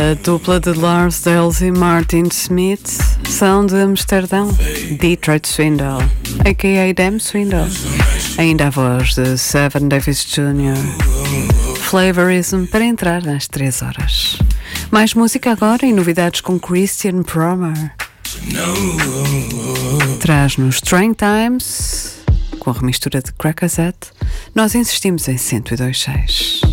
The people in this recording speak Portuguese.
A dupla de Lars Dales e Martin Smith são de Amsterdão, Detroit Swindle, a.k.a. Damn Swindle. Ainda a voz de Seven Davis Jr. Flavorism para entrar às 3 horas. Mais música agora e novidades com Christian Promer. Traz-nos Strange Times, com a remistura de Crackazette. Nós insistimos em 102.6.